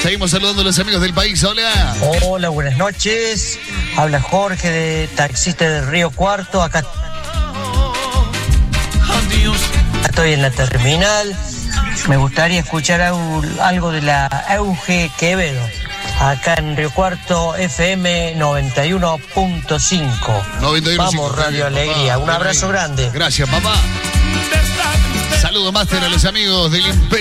Seguimos saludando a los amigos del país. Hola. Hola, buenas noches. Habla Jorge, de taxista de Río Cuarto. Acá estoy en la terminal. Me gustaría escuchar algo de la Euge Quevedo. Acá en Río Cuarto, FM 91.5. 91.5. Vamos, Radio Alegría. Un abrazo grande. Gracias, papá. Saludo máster a los amigos del Imperio.